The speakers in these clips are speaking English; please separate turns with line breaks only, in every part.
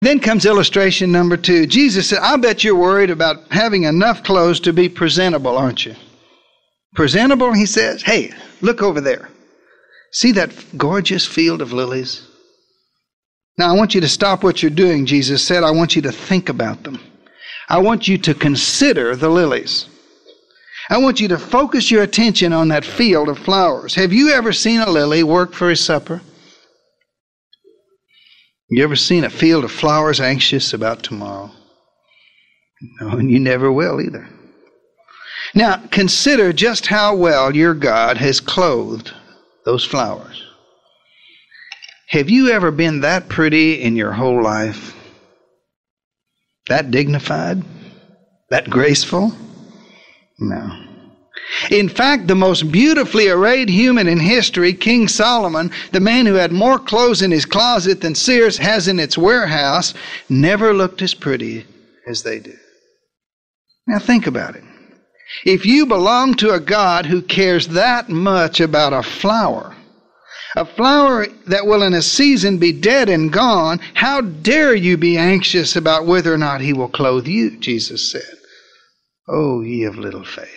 Then comes illustration number 2. Jesus said, I bet you're worried about having enough clothes to be presentable, aren't you? Presentable, he says. Hey, look over there. See that gorgeous field of lilies? Now, I want you to stop what you're doing, Jesus said. I want you to think about them. I want you to consider the lilies. I want you to focus your attention on that field of flowers. Have you ever seen a lily work for his supper? You ever seen a field of flowers anxious about tomorrow? No, and you never will either. Now, consider just how well your God has clothed those flowers. Have you ever been that pretty in your whole life? That dignified? That graceful? No. In fact, the most beautifully arrayed human in history, King Solomon, the man who had more clothes in his closet than Sears has in its warehouse, never looked as pretty as they do. Now think about it. If you belong to a God who cares that much about a flower that will in a season be dead and gone, how dare you be anxious about whether or not he will clothe you, Jesus said. Oh, ye of little faith.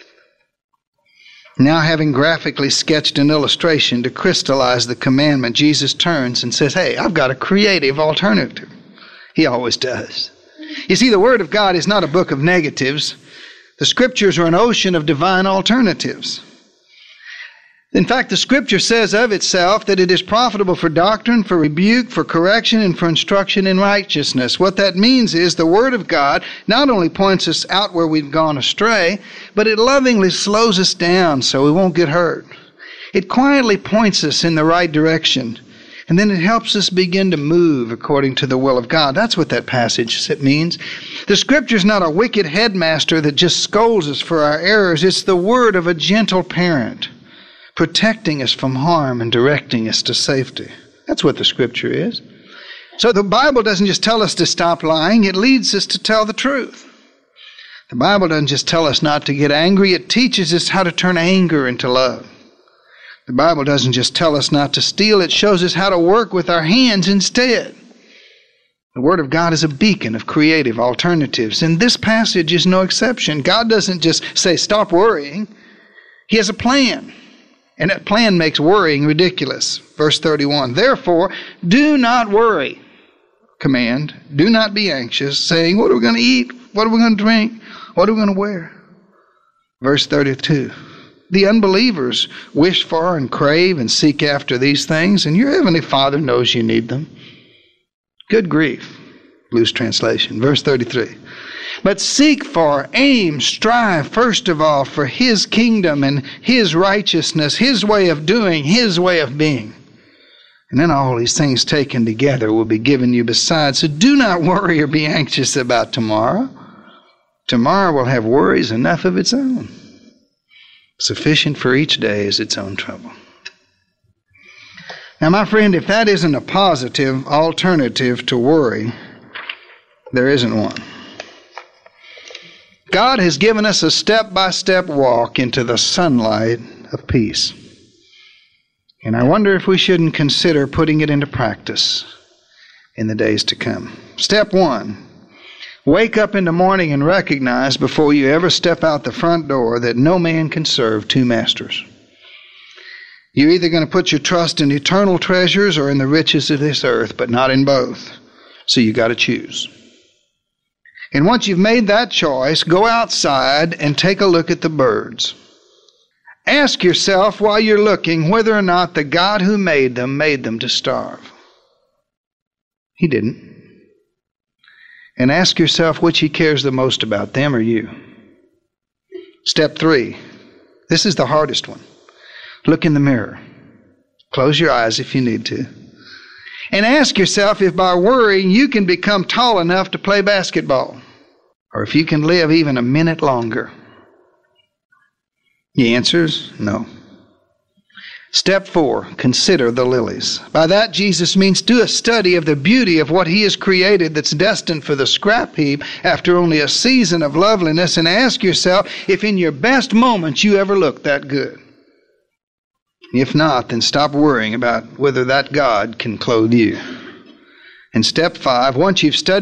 Now, having graphically sketched an illustration to crystallize the commandment, Jesus turns and says, hey, I've got a creative alternative. He always does. You see, the Word of God is not a book of negatives. The Scriptures are an ocean of divine alternatives. In fact, the Scripture says of itself that it is profitable for doctrine, for rebuke, for correction, and for instruction in righteousness. What that means is the Word of God not only points us out where we've gone astray, but it lovingly slows us down so we won't get hurt. It quietly points us in the right direction, and then it helps us begin to move according to the will of God. That's what that passage means. The Scripture is not a wicked headmaster that just scolds us for our errors. It's the word of a gentle parent, protecting us from harm and directing us to safety. That's what the Scripture is. So the Bible doesn't just tell us to stop lying, it leads us to tell the truth. The Bible doesn't just tell us not to get angry, it teaches us how to turn anger into love. The Bible doesn't just tell us not to steal, it shows us how to work with our hands instead. The Word of God is a beacon of creative alternatives, and this passage is no exception. God doesn't just say, stop worrying. He has a plan. And that plan makes worrying ridiculous. Verse 31, therefore, do not worry. Command, do not be anxious, saying, what are we going to eat? What are we going to drink? What are we going to wear? Verse 32, the unbelievers wish for and crave and seek after these things, and your heavenly Father knows you need them. Good grief, loose translation. Verse 33. But seek for, aim, strive, first of all, for His kingdom and His righteousness, His way of doing, His way of being. And then all these things taken together will be given you besides. So do not worry or be anxious about tomorrow. Tomorrow will have worries enough of its own. Sufficient for each day is its own trouble. Now, my friend, if that isn't a positive alternative to worry, there isn't one. God has given us a step-by-step walk into the sunlight of peace. And I wonder if we shouldn't consider putting it into practice in the days to come. Step 1, wake up in the morning and recognize before you ever step out the front door that no man can serve two masters. You're either going to put your trust in eternal treasures or in the riches of this earth, but not in both. So you got to choose. And once you've made that choice, go outside and take a look at the birds. Ask yourself while you're looking whether or not the God who made them to starve. He didn't. And ask yourself which He cares the most about, them or you. Step 3. This is the hardest one. Look in the mirror. Close your eyes if you need to. And ask yourself if by worrying you can become tall enough to play basketball, or if you can live even a minute longer. The answer is no. Step 4, consider the lilies. By that, Jesus means do a study of the beauty of what He has created that's destined for the scrap heap after only a season of loveliness, and ask yourself if in your best moments you ever looked that good. If not, then stop worrying about whether that God can clothe you. And step 5, once you've studied